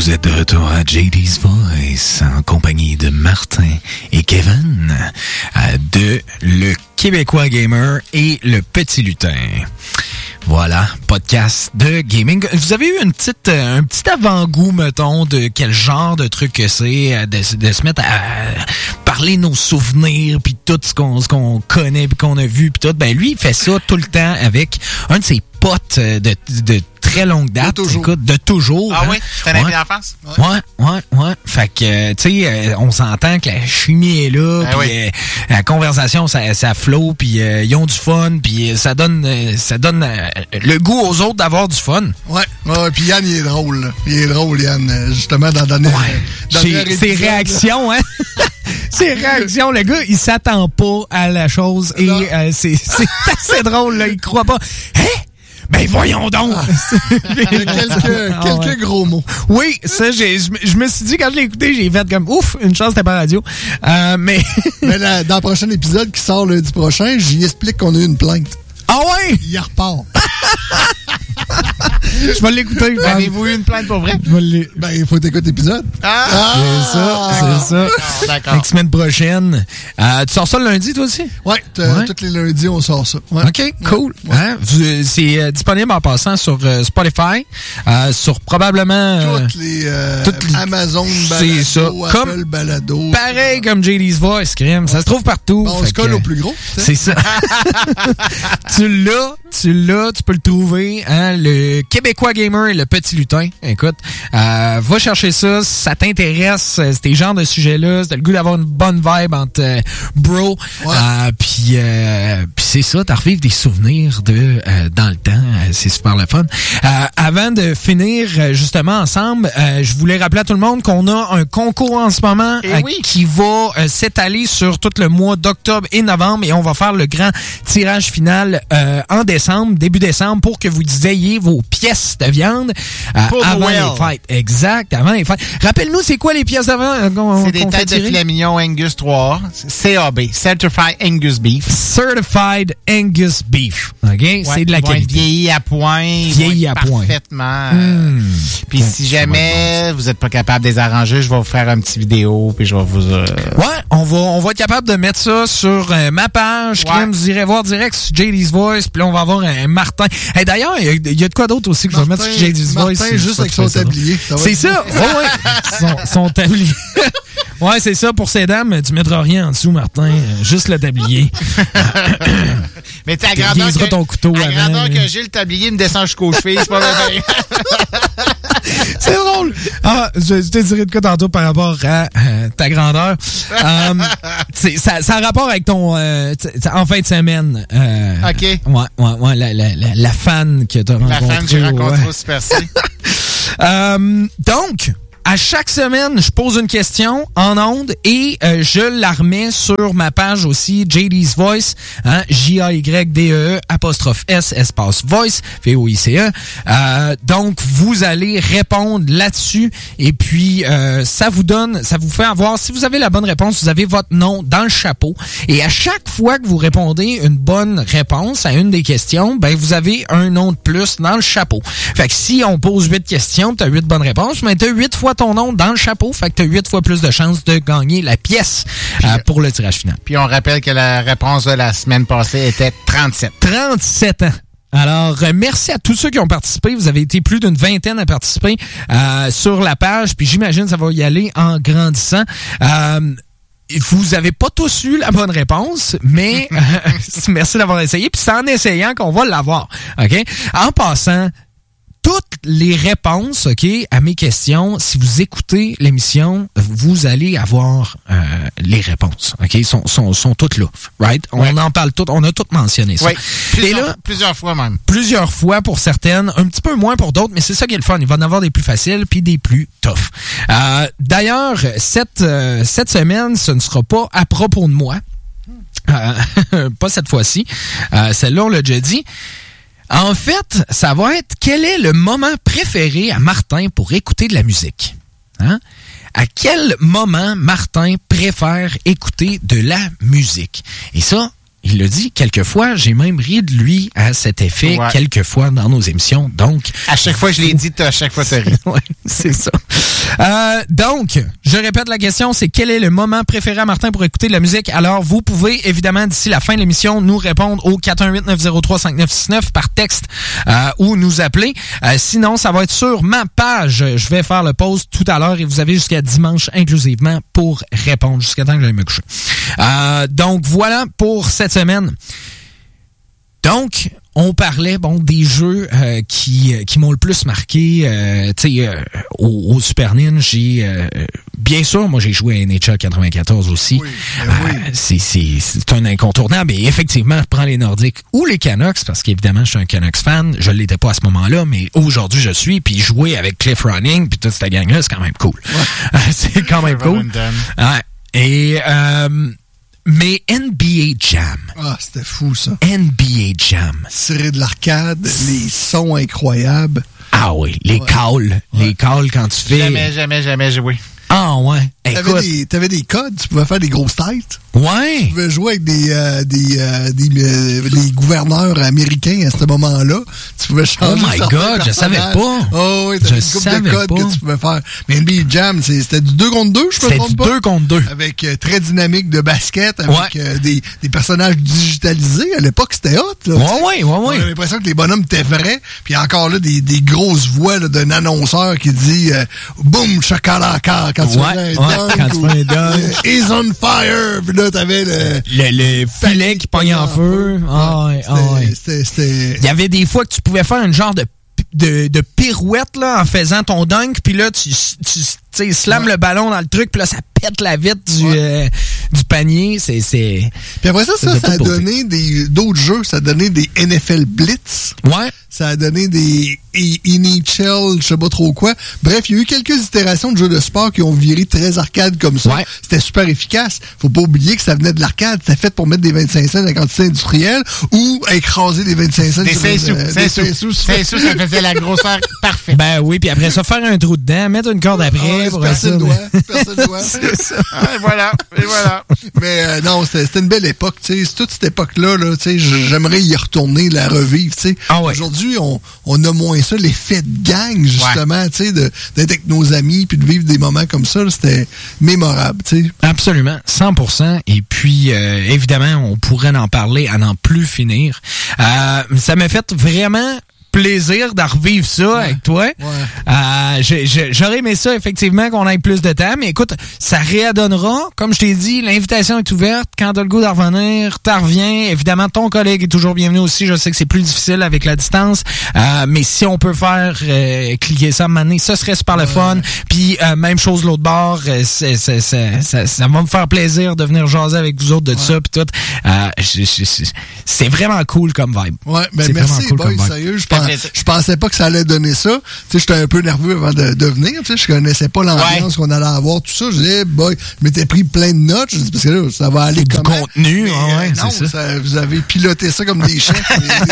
Vous êtes de retour à JD's Voice en compagnie de Martin et Kevin de Le Québécois Gamer et Le Petit Lutin. Voilà, podcast de gaming. Vous avez eu un petit avant-goût, mettons, de quel genre de truc que c'est, de se mettre à parler nos souvenirs, puis tout ce qu'on connaît, puis qu'on a vu, puis tout. Ben lui, il fait ça tout le temps avec un de ses potes de très longue date. De toujours. Ah oui? T'as un ami d'enfance? Ouais. Fait que, tu sais, on s'entend que la chimie est là, puis la conversation, ça flow, puis ils ont du fun, puis ça donne le goût aux autres d'avoir du fun. Ouais, puis Yann, il est drôle. Là. Il est drôle, Yann, justement, dans ses réactions, hein? Ses réactions, le gars, il s'attend pas à la chose et c'est assez drôle, là. Il croit pas. Hein? Ben voyons donc! Quelques gros mots. Oui, ça, je me suis dit, quand je l'ai écouté, j'ai fait comme, ouf, une chance, c'était pas radio. Mais dans le prochain épisode qui sort lundi prochain, j'y explique qu'on a eu une plainte. Ah ouais? Il repart. Je vais l'écouter. Avez-vous eu une plainte pour vrai? Ben, il faut t'écouter l'épisode. C'est ça. D'accord. La semaine prochaine. Tu sors ça le lundi, toi aussi? Ouais, tous les lundis, on sort ça. Ouais. OK, cool. Ouais. Hein? C'est disponible en passant sur Spotify, sur probablement... toutes les Amazon Balado, Apple Balado. Pareil comme JD's Voice, crème. Ça se trouve partout. On se colle au plus gros. C'est ça. Tu l'as, tu peux le trouver, hein, le Québécois Gamer et le Petit Lutin. Écoute, va chercher ça, si ça t'intéresse, ces genres de sujets-là, si t'as le goût d'avoir une bonne vibe entre bro, puis c'est ça, t'as revivre des souvenirs de dans le temps, c'est super le fun. Avant de finir justement ensemble, je voulais rappeler à tout le monde qu'on a un concours en ce moment qui va s'étaler sur tout le mois d'octobre et novembre et on va faire le grand tirage final en décembre, début décembre, pour que vous ayez vos pièces de viande avant les fêtes. Exact, avant les fêtes. Rappelle-nous, c'est quoi les pièces de viande? C'est des têtes de filet mignon Angus 3, CAB, Certified Angus Beef. Certified Angus Beef. OK? Ouais, c'est de la qualité. Vieilli à point. Parfaitement. Puis si jamais vous n'êtes pas capable de les arranger, je vais vous faire une petite vidéo, puis je vais vous... Ouais, on va être capable de mettre ça sur ma page. Vous irez voir direct sur JD's Voice, puis là, on va avoir un Martin. Hey, d'ailleurs, il y a de quoi d'autre aussi que je vais mettre sur JD's Voice. Martin, juste avec son tablier. C'est ça. Son tablier. Ouais, c'est ça. Pour ces dames, tu mettras rien en dessous, Martin. Juste le tablier. Mais tu as ton couteau à grandeur que j'ai, le tablier me descend jusqu'aux chevilles. C'est pas vrai. C'est drôle. Je te dirai de quoi tantôt par rapport à ta grandeur. Ça a rapport avec ton... en fin de semaine. OK. Ouais. La fan que t'as rencontrée. La fan que j'ai rencontrée au Super C. Donc... À chaque semaine, je pose une question en ondes et je la remets sur ma page aussi, JD's Voice, hein, JAYDE '/S espace Voice, VOICE. Donc, vous allez répondre là-dessus et puis ça vous fait avoir, si vous avez la bonne réponse, vous avez votre nom dans le chapeau et à chaque fois que vous répondez une bonne réponse à une des questions, ben vous avez un nom de plus dans le chapeau. Fait que si on pose 8 questions, tu as 8 bonnes réponses, mais tu as 8 fois ton nom dans le chapeau, fait que tu as 8 fois plus de chances de gagner la pièce pour le tirage final. Puis on rappelle que la réponse de la semaine passée était 37. 37 ans. Alors, merci à tous ceux qui ont participé. Vous avez été plus d'une vingtaine à participer sur la page, puis j'imagine que ça va y aller en grandissant. Vous avez pas tous eu la bonne réponse, mais merci d'avoir essayé, puis c'est en essayant qu'on va l'avoir. OK? En passant, toutes les réponses, OK, à mes questions, si vous écoutez l'émission, vous allez avoir les réponses, OK? Sont toutes là, right? On en parle toutes, on a toutes mentionné ça. Oui, plusieurs fois même. Plusieurs fois pour certaines, un petit peu moins pour d'autres, mais c'est ça qui est le fun. Il va en avoir des plus faciles puis des plus tough. D'ailleurs, cette semaine, ce ne sera pas à propos de moi. Pas cette fois-ci. Celle-là, on l'a déjà dit. En fait, ça va être quel est le moment préféré à Martin pour écouter de la musique? Hein? À quel moment Martin préfère écouter de la musique? Et ça, il l'a dit quelques fois, j'ai même ri de lui à cet effet quelques fois dans nos émissions. Donc, à chaque fois que je l'ai dit, à chaque fois ça rit. Ouais, c'est ça. Donc, je répète la question, c'est quel est le moment préféré à Martin pour écouter de la musique? Alors, vous pouvez évidemment, d'ici la fin de l'émission, nous répondre au 418-903-5969 par texte ou nous appeler. Sinon, ça va être sur ma page. Je vais faire le post tout à l'heure et vous avez jusqu'à dimanche inclusivement pour répondre, jusqu'à temps que j'aille me coucher. Donc, voilà pour cette semaine. Donc, on parlait des jeux qui m'ont le plus marqué. Au Super NES, bien sûr, moi j'ai joué à NHL 94 aussi. Oui. C'est un incontournable. Et effectivement, je prends les Nordiques ou les Canucks, parce qu'évidemment, je suis un Canucks fan. Je l'étais pas à ce moment-là, mais aujourd'hui, je suis. Puis jouer avec Cliff Running, puis toute cette gang-là, c'est quand même cool. Ouais. C'est quand même cool. Ouais. Et... mais NBA Jam. Ah, c'était fou, ça. NBA Jam. Tirer de l'arcade, les sons incroyables. Ah oui, les calls. Ouais. Les calls quand tu fais... Jamais joué. Ah ouais. Écoute. T'avais des codes, tu pouvais faire des grosses têtes. Ouais. Tu pouvais jouer avec des gouverneurs américains à ce moment-là. Tu pouvais changer. Oh my God, je savais pas. Oh oui, t'avais une couple de codes que tu pouvais faire. Mais NBA Jam, c'était du 2 contre 2, je me trompe pas. C'était du 2 contre 2. Avec très dynamique de basket, avec des personnages digitalisés. À l'époque, c'était hot. Là, ouais. On avait l'impression que les bonhommes étaient vrais. Puis encore là, des grosses voix là, d'un annonceur qui dit boum, chakalaka quand tu fais un dunk. He's on fire. Puis là, t'avais le filet qui pognait en feu. C'était... Il y avait des fois que tu pouvais faire un genre de pirouette là, en faisant ton dunk, puis là, tu slams le ballon dans le truc, puis là, ça pète la vitre du panier. Puis après ça a donné d'autres jeux. Ça a donné des NFL Blitz. Ouais. Ça a donné des NHL, je sais pas trop quoi. Bref, il y a eu quelques itérations de jeux de sport qui ont viré très arcade comme ça. Ouais. C'était super efficace. Faut pas oublier que ça venait de l'arcade. C'était fait pour mettre des 25 cents à la quantité industrielle ou écraser des 25 cents. Des 5 sous. 5 sous, ça faisait la grosseur parfaite. Ben oui, puis après ça, faire un trou dedans, mettre une corde après. Personne doit. C'est ça. Et voilà. Mais non, c'était une belle époque. C'est toute cette époque-là, là, j'aimerais y retourner, la revivre. Ah ouais. Aujourd'hui, on a moins ça, l'effet de gang, justement, d'être avec nos amis puis de vivre des moments comme ça, là, c'était mémorable. T'sais. Absolument, 100%. Et puis, évidemment, on pourrait en parler à n'en plus finir. Ça m'a fait vraiment plaisir de revivre ça avec toi. Ouais. J'aurais aimé ça, effectivement, qu'on ait plus de temps. Mais écoute, ça réadonnera. Comme je t'ai dit, l'invitation est ouverte. Quand t'as le goût d'en revenir, t'en reviens. Évidemment, ton collègue est toujours bienvenu aussi. Je sais que c'est plus difficile avec la distance. Mais si on peut faire cliquer ça à un moment donné, ce serait super le fun. Puis, même chose de l'autre bord. Ça va me faire plaisir de venir jaser avec vous autres de ça. Puis tout. C'est vraiment cool comme vibe. Ouais, ben merci, cool boy, sérieux. Je pensais pas que ça allait donner ça. Tu sais, j'étais un peu nerveux avant de venir. Tu sais, je connaissais pas l'ambiance qu'on allait avoir, tout ça. Je disais, boy, je m'étais pris plein de notes. Je dis, parce que là, ça va aller comme du contenu. Non, c'est ça. Vous avez piloté ça comme des chefs.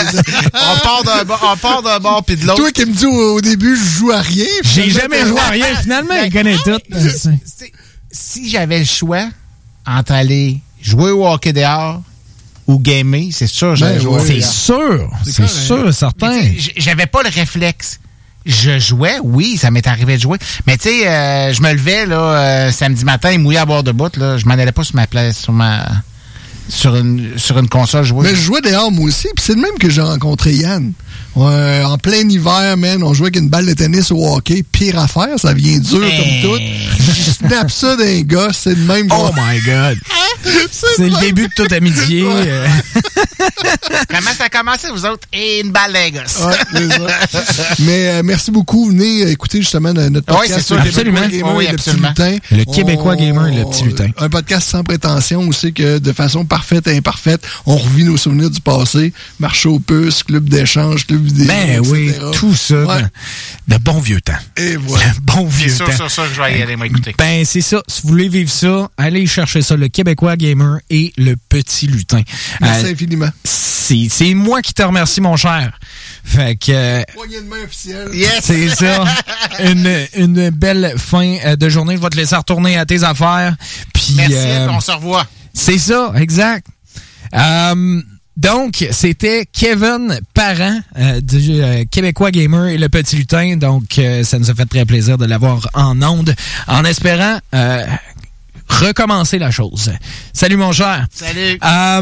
On part d'un bord puis de l'autre. Toi qui me dis au début, je joue à rien. J'ai jamais joué à rien. Finalement, il connaît tout. Si j'avais le choix entre aller jouer au hockey dehors ou gamer, c'est sûr, j'allais jouer. C'est sûr, certain. J'avais pas le réflexe. Je jouais, oui, ça m'est arrivé de jouer. Mais tu sais, je me levais là samedi matin, mouillé à bord de bout, là, je m'en allais pas sur ma place, sur une console jouer. Mais je jouais dehors moi aussi, puis c'est le même que j'ai rencontré Yann. En plein hiver, man, on jouait avec une balle de tennis au hockey. Pire affaire, ça vient dur comme tout. Je snap ça d'un gars, c'est le même. Oh my God! C'est le début de toute amitié. Comment ça a commencé, vous autres? Et une balle d'un gosse. Ouais, c'est ça. Mais merci beaucoup. Venez écouter justement notre podcast. Oui, c'est sûr, absolument. Le Québécois Gamer et le Petit Lutin. Un podcast sans prétention aussi que de façon parfaite et imparfaite, on revit nos souvenirs du passé. Marché aux puces, club d'échange, club vidéo, ben etc. Oui, tout ça. Ouais. De bon vieux temps. Et voilà. Le bon vieux temps. C'est ça que je vais y aller m'écouter. Ben, c'est ça. Si vous voulez vivre ça, allez chercher ça. Le Québécois Gamer et le Petit Lutin. Merci infiniment. C'est moi qui te remercie, mon cher. Fait que... Poignée de main officielle. Yes! C'est ça. Une belle fin de journée. Je vais te laisser retourner à tes affaires. Puis, merci, on se revoit. C'est ça, exact. Donc, c'était Kevin Parent du Québécois Gamer et le Petit Lutin. Donc, ça nous a fait très plaisir de l'avoir en onde, en espérant recommencer la chose. Salut, mon cher. Salut.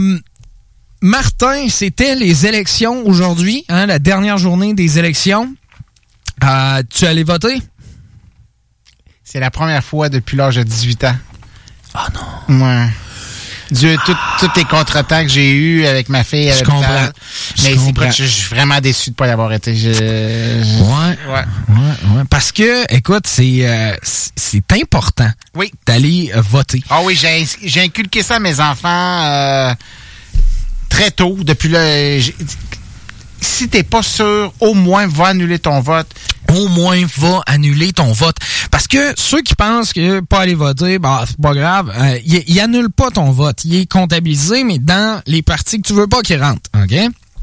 Martin, c'était les élections aujourd'hui, hein, la dernière journée des élections. Tu es allé voter? C'est la première fois depuis l'âge de 18 ans. Ah non. Ouais. Dû tous les contretemps que j'ai eus avec ma fille. Je comprends. Mais je suis vraiment déçu de ne pas y avoir été. Ouais. Parce que, écoute, c'est important d'aller voter. Ah oui, j'ai inculqué ça à mes enfants très tôt. Depuis si t'es pas sûr, au moins va annuler ton vote. Au moins va annuler ton vote. Parce que ceux qui pensent que pas aller voter, c'est pas grave, ils annulent pas ton vote. Il est comptabilisé, mais dans les partis que tu veux pas qu'ils rentrent. OK?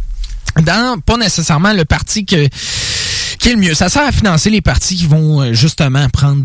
Dans pas nécessairement le parti qui est le mieux. Ça sert à financer les partis qui vont justement prendre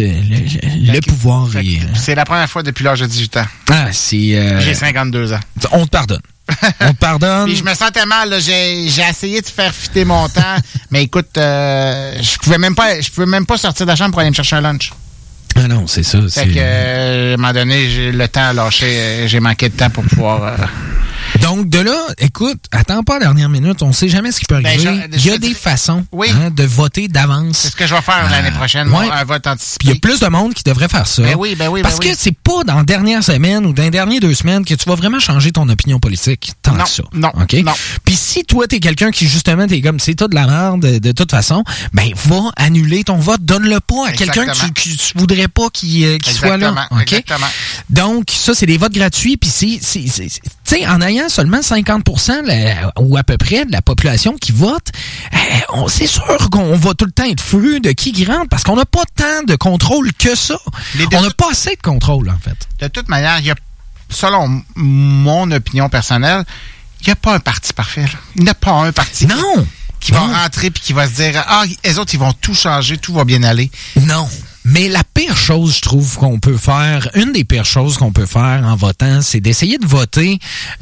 le pouvoir. C'est la première fois depuis l'âge de 18 ans. J'ai 52 ans. On te pardonne. On te pardonne. Puis je me sentais mal, là. J'ai essayé de faire fitter mon temps, mais écoute, je pouvais même pas sortir de la chambre pour aller me chercher un lunch. Ah non, c'est ça. Fait que, à un moment donné, le temps a lâché. J'ai manqué de temps pour pouvoir... Donc, de là, écoute, attends pas la dernière minute, on sait jamais ce qui peut arriver. Il y a des façons de voter d'avance. C'est ce que je vais faire l'année prochaine, un vote anticipé. Puis il y a plus de monde qui devrait faire ça. Parce que c'est pas dans la dernière semaine ou dans les dernières 2 semaines que tu vas vraiment changer ton opinion politique tant que ça. Non. Puis si toi, t'es quelqu'un qui, justement, t'es comme, c'est tout de la merde, de toute façon, va annuler ton vote. Donne-le pas à quelqu'un que tu voudrais pas qu'il soit là. Okay? Exactement. Donc, ça, c'est des votes gratuits. Puis tu sais, en ayant seulement 50% ou à peu près de la population qui vote, c'est sûr qu'on va tout le temps être fru de qui rentre parce qu'on n'a pas tant de contrôle que ça. On n'a pas assez de contrôle, en fait. De toute manière, selon mon opinion personnelle, il n'y a pas un parti parfait. Il n'y a pas un parti qui va rentrer et qui va se dire « les autres, ils vont tout changer, tout va bien aller. » Non. Mais la pire chose, je trouve, qu'on peut faire, une des pires choses qu'on peut faire en votant, c'est d'essayer de voter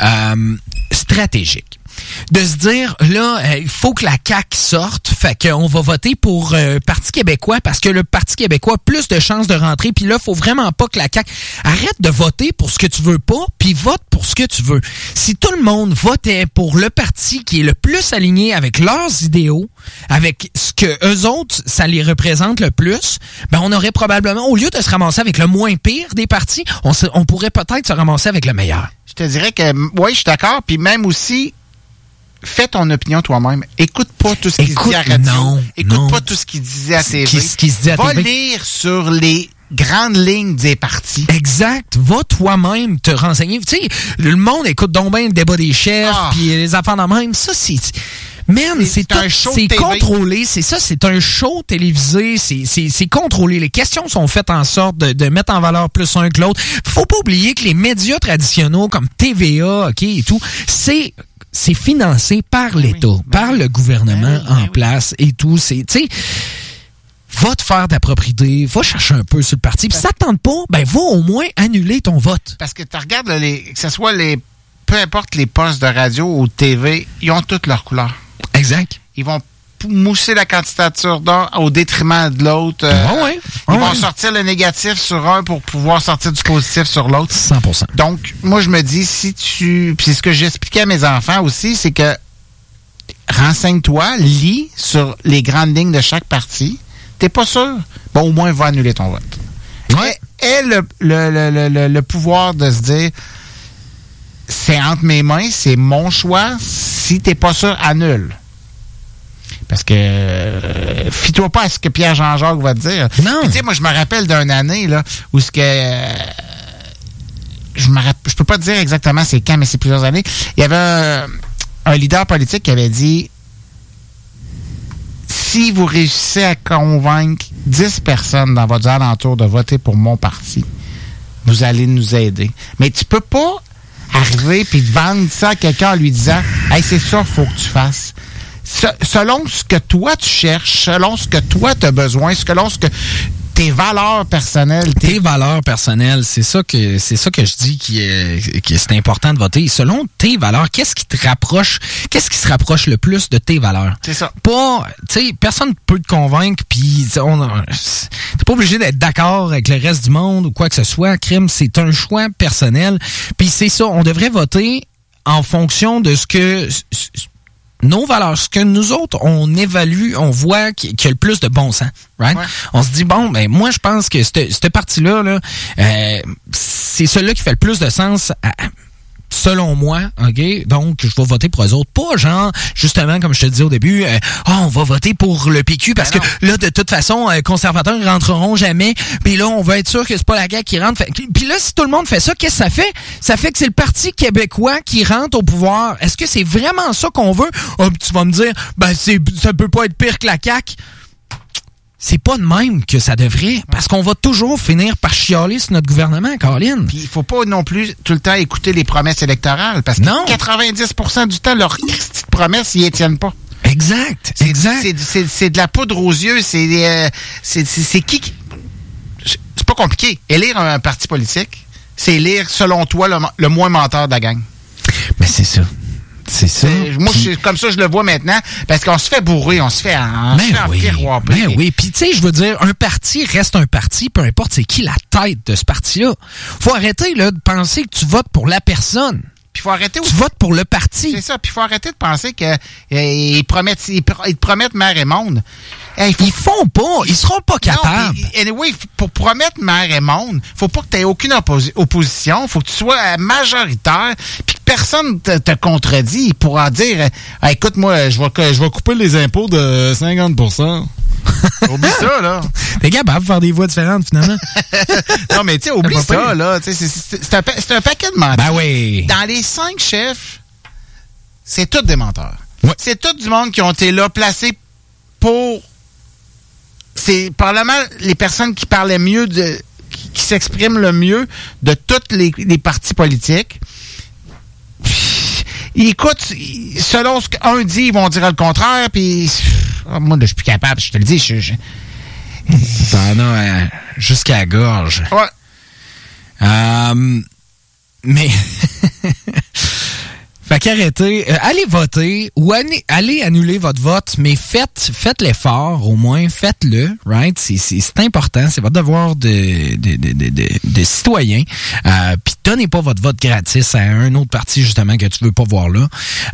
stratégique. De se dire, là, il faut que la CAQ sorte, fait qu'on va voter pour Parti québécois parce que le Parti québécois a plus de chances de rentrer, puis là, faut vraiment pas que la CAQ arrête de voter pour ce que tu veux pas, puis vote pour ce que tu veux. Si tout le monde votait pour le parti qui est le plus aligné avec leurs idéaux, avec ce que eux autres, ça les représente le plus, on aurait probablement, au lieu de se ramasser avec le moins pire des partis, on pourrait peut-être se ramasser avec le meilleur. Je te dirais que, oui, je suis d'accord, puis même aussi, fais ton opinion toi-même. Écoute pas tout ce qui se dit à radio. Écoute pas tout ce qui disait à TV. Va lire sur les grandes lignes des partis. Exact. Va toi-même te renseigner. Tu sais, le monde écoute donc bien le débat des chefs puis les affaires de même. Ça, c'est contrôlé. C'est ça, c'est un show télévisé. C'est contrôlé. Les questions sont faites en sorte de mettre en valeur plus un que l'autre. Faut pas oublier que les médias traditionnels comme TVA, et tout, c'est financé par l'État, par le gouvernement en place et tout. Tu sais, va te faire ta propre idée, va chercher un peu sur le parti. Puis si ça te tente pas, va au moins annuler ton vote. Parce que tu regardes, que ce soit peu importe les postes de radio ou de TV, ils ont toutes leurs couleurs. Exact. Ils vont mousser la candidature d'un au détriment de l'autre. Ils vont sortir le négatif sur un pour pouvoir sortir du positif sur l'autre. 100%. Donc, moi, je me dis, puis c'est ce que j'expliquais à mes enfants aussi, c'est que renseigne-toi, lis sur les grandes lignes de chaque parti. T'es pas sûr? Au moins, va annuler ton vote. Ouais. Et le pouvoir de se dire, c'est entre mes mains, c'est mon choix. Si t'es pas sûr, annule. Parce que fie-toi pas à ce que Pierre Jean-Jacques va te dire. Non. Tu sais, moi, je me rappelle d'une année là, où ce que je peux pas te dire exactement c'est quand, mais c'est plusieurs années. Il y avait un leader politique qui avait dit si vous réussissez à convaincre 10 personnes dans votre alentour de voter pour mon parti, vous allez nous aider. Mais tu peux pas arriver puis te vendre ça à quelqu'un en lui disant hey, c'est ça, faut que tu fasses. Selon ce que toi tu cherches, selon ce que toi tu as besoin, selon ce que tes valeurs personnelles. Tes valeurs personnelles, c'est ça que je dis que c'est important de voter. Selon tes valeurs, qu'est-ce qui se rapproche le plus de tes valeurs? C'est ça. Pas, tu sais, personne peut te convaincre, puis t'es pas obligé d'être d'accord avec le reste du monde ou quoi que ce soit. Crime, c'est un choix personnel. Puis c'est ça, on devrait voter en fonction de ce que nos valeurs, ce que nous autres, on évalue, on voit qu'il y a le plus de bon sens, right? Ouais. On se dit, bon, ben moi, je pense que cette partie-là, là, c'est celui-là qui fait le plus de sens selon moi, OK? Donc, je vais voter pour eux autres. Pas genre, justement, comme je te disais au début, on va voter pour le PQ parce que là, de toute façon, conservateurs ne rentreront jamais. Puis là, on va être sûr que c'est pas la CAQ qui rentre. Puis là, si tout le monde fait ça, qu'est-ce que ça fait? Ça fait que c'est le Parti québécois qui rentre au pouvoir. Est-ce que c'est vraiment ça qu'on veut? Oh, tu vas me dire, ben, ça peut pas être pire que la CAQ. C'est pas de même que ça devrait, parce qu'on va toujours finir par chialer sur notre gouvernement, Caroline. Puis il faut pas non plus tout le temps écouter les promesses électorales, parce que 90% du temps, leurs petites promesses, ils les tiennent pas. Exact. C'est de la poudre aux yeux, c'est qui... C'est pas compliqué. Élire un parti politique, c'est élire, selon toi, le moins menteur de la gang. Mais c'est ça. C'est ça. Moi, comme ça, je le vois maintenant, parce qu'on se fait bourrer, on se fait enfirouaper. Ben oui, puis tu sais, je veux dire, un parti reste un parti, peu importe c'est qui la tête de ce parti-là. Faut arrêter là, de penser que tu votes pour la personne. Puis faut arrêter aussi. Tu votes pour le parti. C'est ça, puis faut arrêter de penser que ils te promettent mer et monde. Ils font pas, ils seront pas capables. Non, anyway, pour promettre mer et monde, faut pas que tu aies aucune opposition, faut que tu sois majoritaire, puis que personne te contredit. Il pourra dire écoute, moi, je vais couper les impôts de 50%. Oublie ça, là. T'es capable de faire des voix différentes, finalement. Non, mais tu sais, oublie ça, là. C'est un paquet de menteurs. Ben oui. Dans les 5 chefs, c'est tous des menteurs. Ouais. C'est tout du monde qui ont été là, placés pour... C'est probablement les personnes qui parlaient mieux, qui s'expriment le mieux de tous les partis politiques. Écoute, selon ce qu'un dit, ils vont dire le contraire, puis moi, là, je suis plus capable, je te le dis. T'en as jusqu'à la gorge. Ouais. Mais... Fait qu'arrêtez, allez voter ou allez annuler votre vote, mais faites l'effort, au moins, faites-le, right? C'est important, c'est votre devoir de citoyen. Puis donnez pas votre vote gratis à un autre parti, justement, que tu veux pas voir là.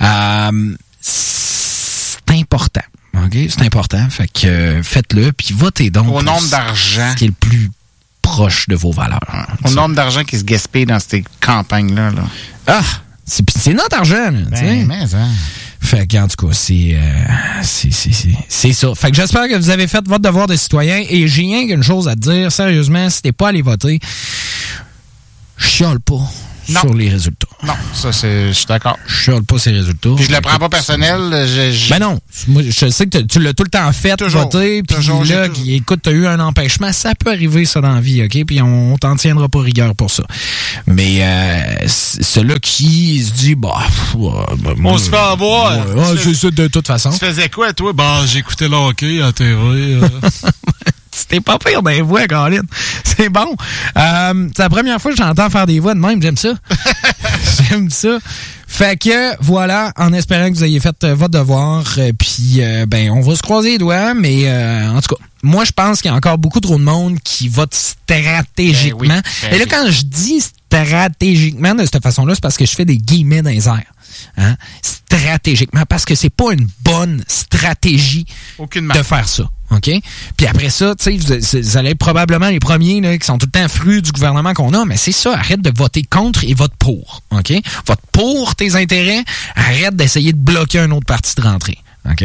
C'est important, OK? C'est important, fait que faites-le, puis votez donc. Au nombre d'argent. Ce qui est le plus proche de vos valeurs. Au nombre d'argent qui se gaspille dans ces campagnes-là, là. Ah! C'est notre argent, là, tu sais. Mais ça. Fait qu'en tout cas, c'est ça. Fait que j'espère que vous avez fait votre devoir de citoyen et j'ai rien qu'une chose à te dire. Sérieusement, si t'es pas allé voter, chiale pas sur les résultats. Non, ça, je suis d'accord. Chiale pas ces résultats. Puis je le prends pas personnel. Ben non. Moi, je sais que tu l'as tout le temps fait, voter, puis là, écoute, t'as eu un empêchement. Ça peut arriver, ça, dans la vie, OK? Puis on t'en tiendra pas rigueur pour ça. Mais ceux-là qui se dit, on se fait avoir. C'est ça, de toute façon. Tu faisais quoi, toi? J'écoutais le hockey à TV. C'était pas pire des voix, Caroline. C'est bon. C'est la première fois que j'entends faire des voix de même. J'aime ça. J'aime ça. Fait que, voilà, en espérant que vous ayez fait votre devoir, puis, on va se croiser les doigts, mais en tout cas, moi, je pense qu'il y a encore beaucoup trop de monde qui vote stratégiquement. Et là, quand je dis stratégiquement de cette façon-là, c'est parce que je fais des guillemets dans les airs. Hein? Stratégiquement, parce que c'est pas une bonne stratégie de faire ça. OK? Puis après ça, tu sais, vous allez être probablement les premiers là, qui sont tout le temps frus du gouvernement qu'on a, mais c'est ça, arrête de voter contre et vote pour. OK? Vote pour tes intérêts, arrête d'essayer de bloquer un autre parti de rentrée. OK?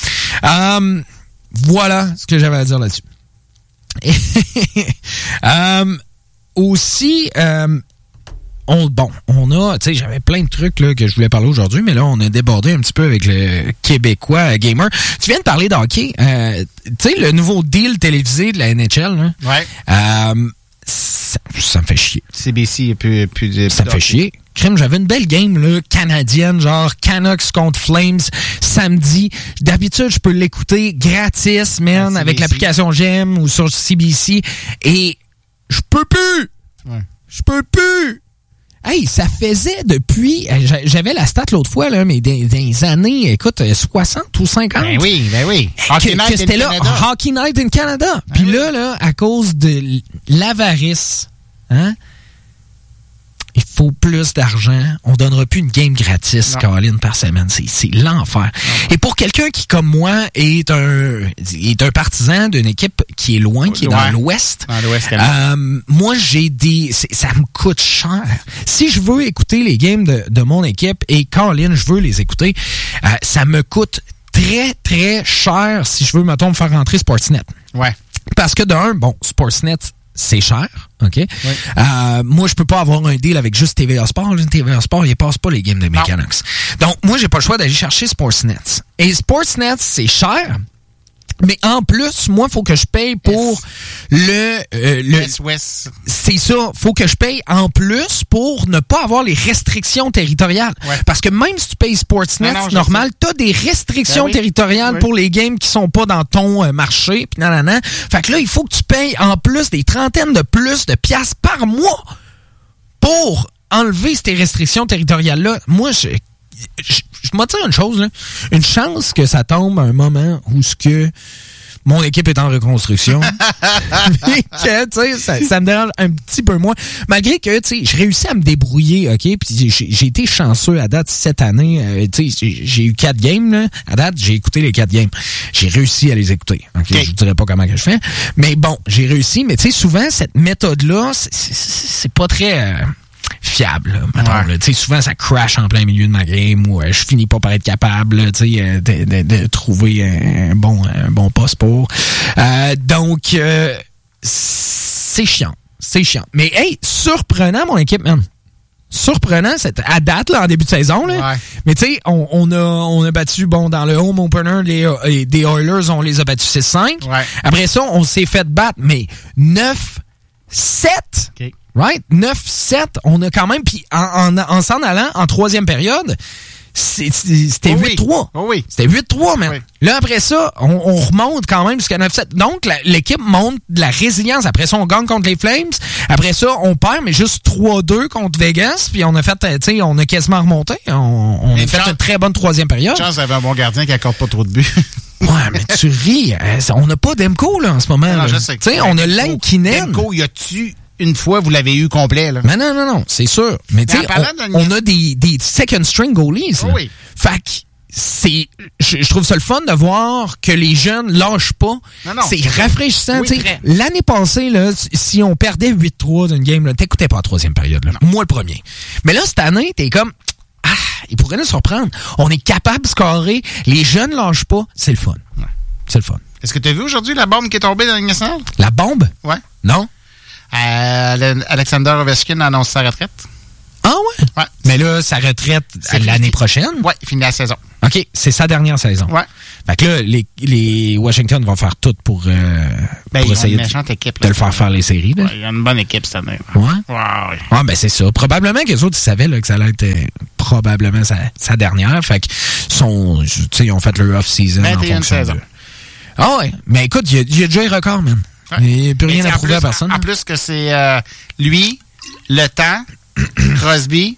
Voilà ce que j'avais à dire là-dessus. Aussi, on a, tu sais, j'avais plein de trucs là, que je voulais parler aujourd'hui, mais là, on a débordé un petit peu avec le Québécois gamer. Tu viens de parler de hockey. Tu sais, le nouveau deal télévisé de la NHL, là, ouais. ça me fait chier. CBC et puis ça me fait chier. crème, j'avais une belle game là, canadienne, genre Canucks contre Flames, samedi. D'habitude, je peux l'écouter gratis, man, avec l'application GEM ou sur CBC. Et je peux plus! Ouais. Je peux plus! Hey, ça faisait depuis... J'avais la stat l'autre fois, là, mais des années, écoute, 60 ou 50. Ben oui. Que c'était là, Hockey Night in Canada. Puis là, à cause de l'avarice, hein, il faut plus d'argent. On donnera plus une game gratis, Caroline, par semaine. C'est l'enfer. Et pour quelqu'un qui, comme moi, est un partisan d'une équipe qui est loin, qui est dans l'Ouest, moi, ça me coûte cher. Si je veux écouter les games de mon équipe, et Caroline, je veux les écouter, ça me coûte très, très cher si je veux, mettons, me faire rentrer Sportsnet. Ouais. Parce que Sportsnet, c'est cher, OK? Oui. Moi, je peux pas avoir un deal avec juste TVA Sport. TVA Sport, il passe pas les games de Canucks. Donc, moi, j'ai pas le choix d'aller chercher Sportsnet. Et Sportsnet, c'est cher. Mais en plus, moi, faut que je paye pour c'est ça. Faut que je paye en plus pour ne pas avoir les restrictions territoriales. Ouais. Parce que même si tu payes Sportsnet, c'est normal, t'as des restrictions territoriales pour les games qui sont pas dans ton marché. Pis nanana. Fait que là, il faut que tu payes en plus des trentaines de plus de piastres par mois pour enlever ces restrictions territoriales-là. Moi, je vais te dire une chose, là. Une chance que ça tombe à un moment où mon équipe est en reconstruction. Mais que, tu sais, ça me dérange un petit peu moins. Malgré que, tu sais, je réussis à me débrouiller, OK? Puis j'ai été chanceux à date cette année. Tu sais, j'ai eu 4 games, là. À date, j'ai écouté les 4 games. J'ai réussi à les écouter. OK? Je vous dirais pas comment que je fais. Mais bon, j'ai réussi. Mais tu sais, souvent, cette méthode-là, c'est pas très... fiable, mettons, tu sais, souvent ça crash en plein milieu de ma game ou je finis pas par être capable, tu sais, de trouver un bon poste pour. Donc c'est chiant. Mais hey, surprenant mon équipe, man. Surprenant à date là en début de saison là. Ouais. Mais tu sais, on a battu dans le home opener des Oilers, on les a battus 6-5. Ouais. Après ça, on s'est fait battre mais 9-7. Okay. Right? 9-7, on a quand même, puis en s'en allant en troisième période, c'était 8-3. Oh oui. C'était 8-3, man. Oui. Là, après ça, on remonte quand même jusqu'à 9-7. Donc, l'équipe monte de la résilience. Après ça, on gagne contre les Flames. Après ça, on perd, mais juste 3-2 contre Vegas. Puis on a fait, tu sais, on a quasiment remonté. On a fait une très bonne troisième période. Chance d'avoir un bon gardien qui accorde pas trop de buts. Ouais, mais tu ris. On n'a pas Demko, là, en ce moment. Non, je sais. Tu sais, on a Lankinen. Demko, y a-tu une fois, vous l'avez eu complet, là? Mais non, c'est sûr. Mais tu sais, on a des second string goalies, là. Oui. Fait que je trouve ça le fun de voir que les jeunes lâchent pas. Non. C'est rafraîchissant, tu sais. L'année passée, là, si on perdait 8-3 d'une game, là, t'écoutais pas la troisième période, là. Moi, le premier. Mais là, cette année, t'es comme, il pourrait nous surprendre. On est capable de scorer. Les jeunes lâchent pas. C'est le fun. Ouais. C'est le fun. Est-ce que t'as vu aujourd'hui la bombe qui est tombée dans la Ligue nationale? La bombe? Ouais. Non? Alexander Ovechkin a annoncé sa retraite. Ah ouais? Ouais. Mais là, sa retraite l'année prochaine? Ouais, il finit la saison. OK, c'est sa dernière saison. Ouais. Fait que là, les Washington vont faire tout pour essayer de le faire les séries. Là. Ouais, il y a une bonne équipe cette année. Ouais? Ouais. Ah, ben c'est ça. Probablement que les autres, ils savaient là, que ça allait être probablement sa dernière. Fait que ils ont fait leur off-season en fonction de... Ah ouais. Mais écoute, il y a déjà un record, man. Ouais. Il n'y a plus rien à prouver à personne. En plus que c'est lui, Le Temps, Crosby,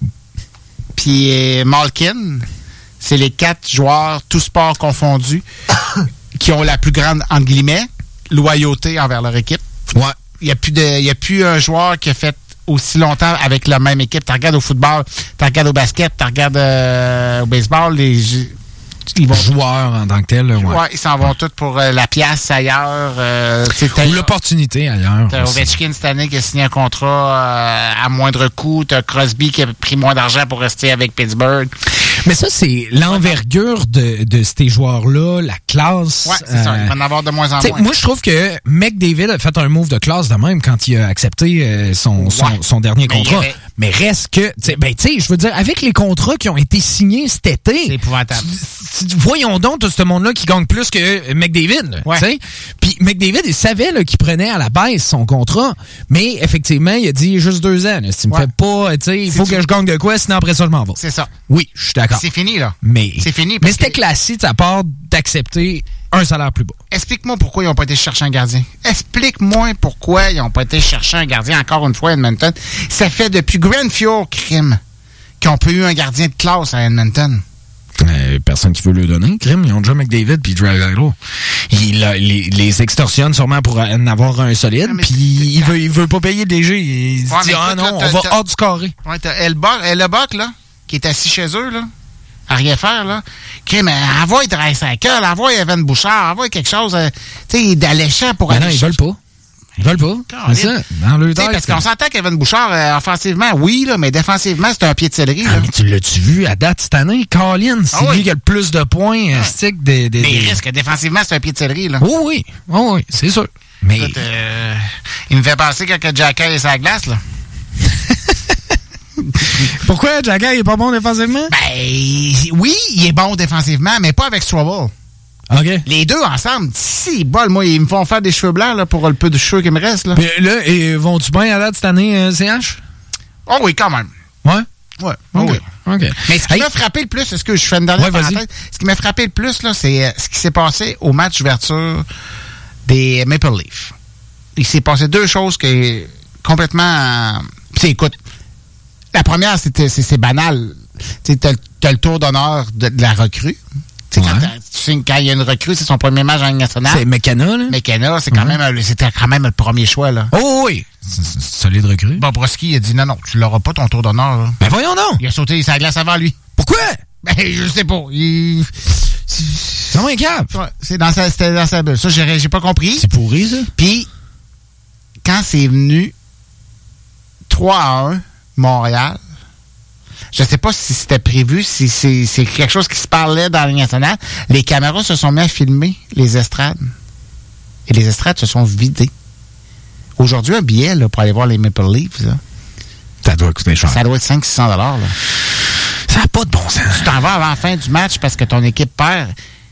puis Malkin, c'est les 4 joueurs, tous sports confondus, qui ont la plus grande, entre guillemets, loyauté envers leur équipe. Ouais. Il y a plus un joueur qui a fait aussi longtemps avec la même équipe. Tu regardes au football, tu regardes au basket, tu regardes au baseball, ils vont joueurs en tant que tel. Ouais, ils s'en vont tous pour la pièce ailleurs. Ou l'opportunité ailleurs. T'as Ovechkin cette année qui a signé un contrat à moindre coût. T'as Crosby qui a pris moins d'argent pour rester avec Pittsburgh. Mais ça, c'est l'envergure de ces joueurs-là, la classe. Ouais, c'est ça. Il va en avoir de moins en moins. Moi, je trouve que McDavid a fait un move de classe de même quand il a accepté son dernier contrat. Mais reste que, je veux dire, avec les contrats qui ont été signés cet été. C'est épouvantable. Voyons donc tout ce monde-là qui gagne plus que McDavid. Ouais. Puis McDavid, il savait là, qu'il prenait à la baisse son contrat. Mais effectivement, il a dit juste 2 ans. Là, si tu me fais pas, il faut que je gagne de quoi, sinon après ça, je m'en vais. C'est ça. Oui, je suis d'accord. C'est fini, là. C'est fini. Mais c'était classique de sa part d'accepter un salaire plus bas. Explique-moi pourquoi ils n'ont pas été chercher un gardien. Explique-moi pourquoi ils n'ont pas été chercher un gardien, encore une fois, à Edmonton. Ça fait depuis Grenfell, crime, qu'ils n'ont pas eu un gardien de classe à Edmonton. Personne qui veut le donner, crime. Ils ont déjà McDavid puis Dragalo. Il les extorsionne sûrement pour en avoir un solide, puis il veut pas payer le DG. Il se dit, non, on va hors du carré. Ouais, t'as Hellebuck, là, qui est assis chez eux, là, à rien faire, là. Crime, envoie Dreisaitl, envoie Evan Bouchard, envoie quelque chose, tu sais, d'alléchant pour aller. Non, ils veulent pas. Ils veulent pas. C'est ça. Dans le parce qu'on s'entend qu'Evan Bouchard, offensivement, oui, là, mais défensivement, c'est un pied de céleri. Ah, mais tu l'as-tu vu à date cette année? Colin, c'est lui qui a le plus de points stick mais il risque, défensivement, c'est un pied de céleri, là. Oui, c'est sûr. Mais. Écoute, il me fait penser que Jack est sur la glace, là. Pourquoi Jack est pas bon défensivement? Oui, il est bon défensivement, mais pas avec Strouble. OK. Les deux ensemble, si bol, moi, ils me font faire des cheveux blancs là, pour le peu de cheveux qui me reste. Là. Mais là, vont-tu bien à date cette année, CH? Oh oui, quand même. Ouais? Ouais. OK. Mais ce qui m'a frappé le plus, est-ce que je fais une dernière parenthèse? Ce qui m'a frappé le plus, là, c'est ce qui s'est passé au match d'ouverture des Maple Leafs. Il s'est passé 2 choses qui complètement... écoute, la première, c'est banal. T'as le tour d'honneur de la recrue. Quand il y a une recrue, c'est son premier match en Ligue nationale. C'est McKenna, là? McKenna, c'était quand même le premier choix, là. Oh oui! C'est solide recrue. Bobrovski, il a dit non, tu l'auras pas ton tour d'honneur, là. Ben voyons donc! Il a sauté sa glace avant lui. Pourquoi? Je sais pas. C'est un cap. Ouais, c'était dans sa bulle. Ça, j'ai pas compris. C'est pourri, ça. Puis, quand c'est venu 3-1, Montréal, je sais pas si c'était prévu, si c'est quelque chose qui se parlait dans la Ligue nationale. Les caméras se sont mis à filmer les estrades. Et les estrades se sont vidées. Aujourd'hui, un billet là, pour aller voir les Maple Leafs, là, ça doit coûter cher. Ça doit être 500-600 $. Là. Ça n'a pas de bon sens. Tu t'en vas avant la fin du match parce que ton équipe perd.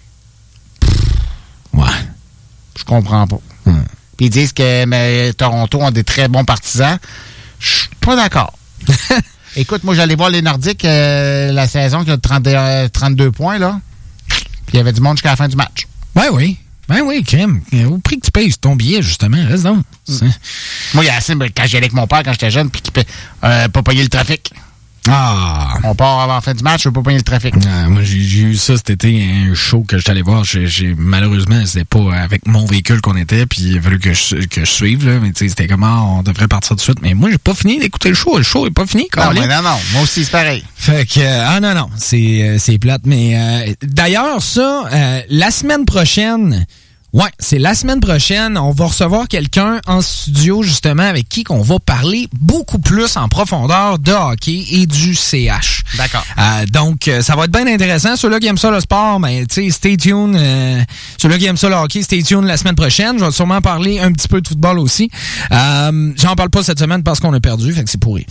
Ouais. Je comprends pas. Puis ils disent que Toronto ont des très bons partisans. Je suis pas d'accord. Écoute, moi, j'allais voir les Nordiques la saison qui a 32 points, là. Puis il y avait du monde jusqu'à la fin du match. Oui, crème. Au prix que tu payes ton billet, justement, reste donc. Moi, il y a assez, quand j'allais avec mon père quand j'étais jeune, puis qu'il pas payer le trafic. Ah! On part avant la fin du match, je veux pas payer le trafic. Moi, j'ai eu ça cet été, un show que j'étais allé voir. Malheureusement, c'était pas avec mon véhicule qu'on était, puis il a fallu que je suive, là. Mais tu sais, c'était comment on devrait partir tout de suite. Mais moi, j'ai pas fini d'écouter le show. Le show est pas fini, non. Moi aussi, c'est pareil. Fait que, non. C'est plate. Mais d'ailleurs, ça, la semaine prochaine... Ouais, c'est la semaine prochaine. On va recevoir quelqu'un en studio, justement, avec qui qu'on va parler beaucoup plus en profondeur de hockey et du CH. D'accord. Donc, ça va être bien intéressant. Ceux-là qui aiment ça, le sport, ben, tu sais, stay tuned. Ceux-là qui aiment ça, le hockey, stay tuned la semaine prochaine. Je vais sûrement parler un petit peu de football aussi. J'en parle pas cette semaine parce qu'on a perdu, fait que c'est pourri.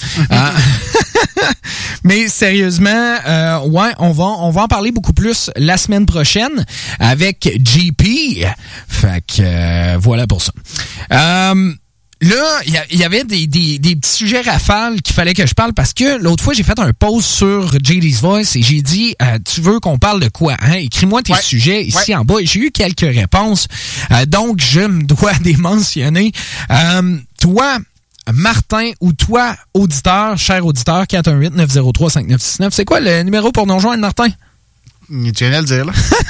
Mais sérieusement, on va en parler beaucoup plus la semaine prochaine avec JP. Fait que voilà pour ça. Là, il y avait des petits sujets rafales qu'il fallait que je parle parce que l'autre fois, j'ai fait un post sur JD's Voice et j'ai dit, tu veux qu'on parle de quoi? Hein? Écris-moi tes sujets ici en bas. Et j'ai eu quelques réponses. Donc, je me dois les mentionner. Toi, Martin, ou toi, auditeur, cher auditeur, 418-903-5969. C'est quoi le numéro pour nous rejoindre, Martin? Tu viens de le dire, là.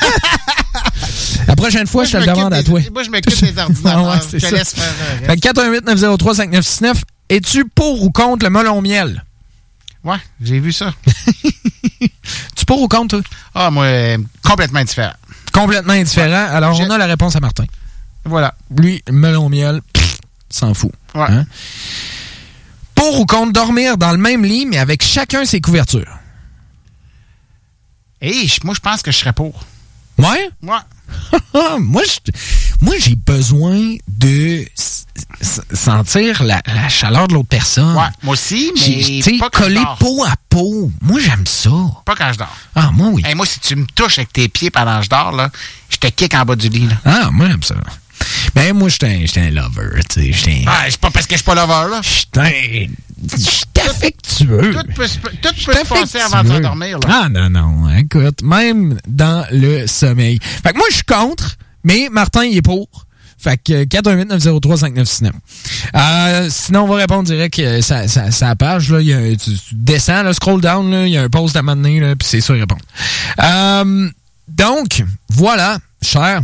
La prochaine fois, je te le demande à toi. Moi, je m'occupe des ordinateurs. Je te laisse faire. Fait que 418-903-5969. Es-tu pour ou contre le melon miel? Ouais, j'ai vu ça. Tu pour ou contre, toi? Ah, moi, complètement indifférent. Complètement indifférent. Ouais. Alors, on a la réponse à Martin. Voilà. Lui, melon miel, s'en fout. Ouais. Hein? Pour ou contre dormir dans le même lit, mais avec chacun ses couvertures? Moi, je pense que je serais pour. Ouais? Ouais. moi, j'ai besoin de sentir la chaleur de l'autre personne. Ouais, moi aussi, mais pas coller peau à peau. Moi, j'aime ça. Pas quand je dors. Ah, moi, oui. Hey, moi, si tu me touches avec tes pieds pendant que je dors, là, je te kick en bas du lit. Là. Ah, moi, j'aime ça. Ben, moi, j'étais un lover, tu sais. Ah, c'est pas parce que je suis pas lover, là. J'étais affectueux. Tout peut se passer avant de s'endormir, là. Ah, non. Écoute, même dans le sommeil. Fait que moi, je suis contre, mais Martin, il est pour. Fait que 418-903-5969. Sinon, on va répondre direct ça la page. Là, tu descends, là, scroll down, là, il y a un post à m'amener, là, puis c'est ça, répondre. Donc, voilà, cher.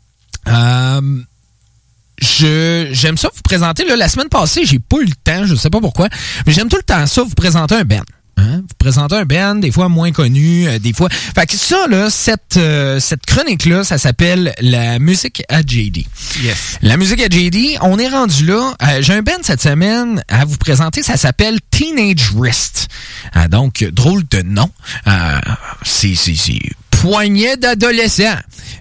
J'aime ça vous présenter. Là, la semaine passée, j'ai pas eu le temps, je sais pas pourquoi, mais j'aime tout le temps ça, vous présenter un band. Hein? Vous présentez un band, des fois moins connu, des fois... Fait que ça, là, cette chronique-là, ça s'appelle La musique à JD. Yes. La musique à JD, on est rendu là. J'ai un band cette semaine à vous présenter, ça s'appelle Teenage Wrist. Donc, drôle de nom. C'est poignée d'adolescents.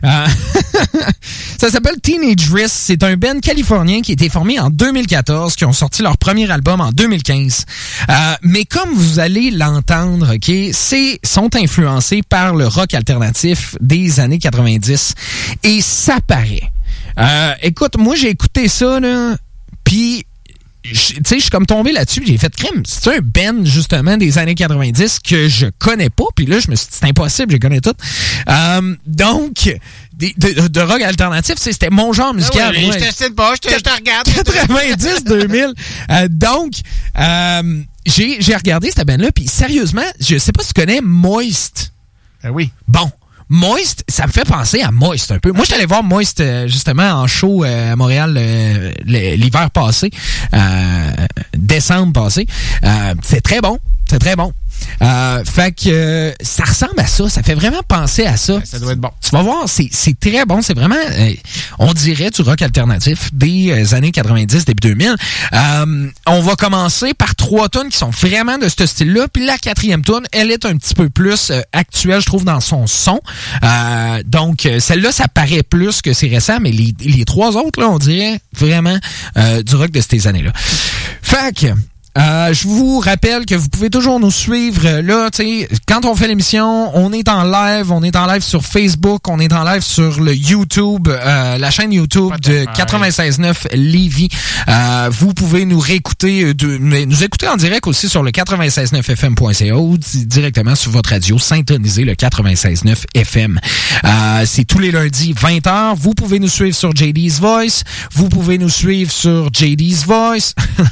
Ça s'appelle Teenage Wrist. C'est un band californien qui a été formé en 2014, qui ont sorti leur premier album en 2015. Mais comme vous allez l'entendre, ok, sont influencés par le rock alternatif des années 90. Et ça paraît. Écoute, moi j'ai écouté ça, là, puis tu sais, je suis comme tombé là-dessus, j'ai fait crime. C'est un band, justement, des années 90 que je connais pas, puis là, je me suis dit, c'est impossible, je connais tout. Donc, de rock alternatif, c'était mon genre musical. Oui, je te cite pas, je te regarde. 90-2000. Donc, j'ai regardé cette band-là, puis sérieusement, je sais pas si tu connais Moist. Oui. Bon. Moist, ça me fait penser à Moist un peu. Moi, je suis allé voir Moist justement en show à Montréal l'hiver passé, décembre passé. C'est très bon. C'est très bon. Fait que ça ressemble à ça. Ça fait vraiment penser à ça. Ça doit être bon. Tu vas voir, c'est très bon. C'est vraiment, on dirait du rock alternatif des années 90, début 2000. On va commencer par 3 tunes qui sont vraiment de ce style-là. Puis la 4e tune, elle est un petit peu plus actuelle, je trouve, dans son son. Donc, celle-là, ça paraît plus que c'est récent, mais les 3 autres, là, on dirait vraiment du rock de ces années-là. Fait que... je vous rappelle que vous pouvez toujours nous suivre là, tu sais, quand on fait l'émission, on est en live sur Facebook, on est en live sur le YouTube, la chaîne YouTube de 96.9 Lévis. Vous pouvez nous réécouter, nous écouter en direct aussi sur le 96.9fm.ca ou directement sur votre radio, syntoniser le 96.9 FM. C'est tous les lundis 20h. Vous pouvez nous suivre sur JD's Voice. Vous pouvez nous suivre sur JD's Voice.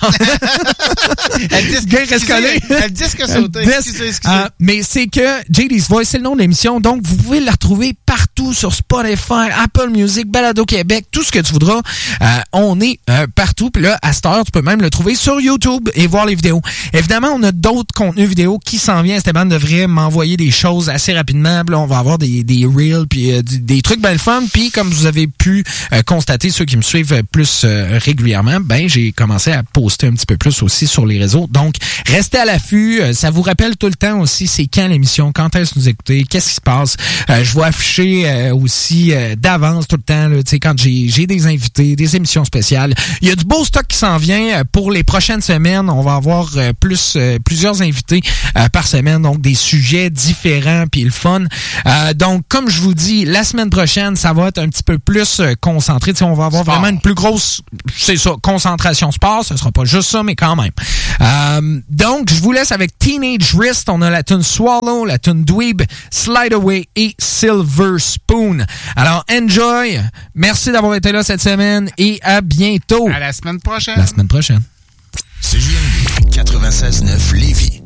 Le disque sauté. Excusez. Mais c'est que JD's Voice, c'est le nom de l'émission, donc vous pouvez la retrouver partout sur Spotify, Apple Music, Balado Québec, tout ce que tu voudras. On est partout. Puis là, à cette heure, tu peux même le trouver sur YouTube et voir les vidéos. Évidemment, on a d'autres contenus vidéo qui s'en viennent. Esteban devrait m'envoyer des choses assez rapidement. Puis là, on va avoir des reels, puis des trucs bien fun. Puis comme vous avez pu constater, ceux qui me suivent plus régulièrement, ben j'ai commencé à poster un petit peu plus aussi sur les réseaux. Donc, restez à l'affût. Ça vous rappelle tout le temps aussi c'est quand l'émission, quand est-ce que vous écoutez, qu'est-ce qui se passe. Je vais afficher aussi d'avance tout le temps, là, quand j'ai des invités, des émissions spéciales. Il y a du beau stock qui s'en vient pour les prochaines semaines. On va avoir plusieurs invités par semaine, donc des sujets différents puis le fun. Donc, comme je vous dis, la semaine prochaine, ça va être un petit peu plus concentré. T'sais, on va avoir vraiment une plus grosse, c'est ça, concentration sport. Ce sera pas juste ça, mais quand même. Donc, je vous laisse avec Teenage Wrist. On a la tune Swallow, la tune Dweeb, Slide Away et Silver Spoon. Alors, enjoy. Merci d'avoir été là cette semaine et à bientôt. À la semaine prochaine. La semaine prochaine. CJMD 96.9 Lévis.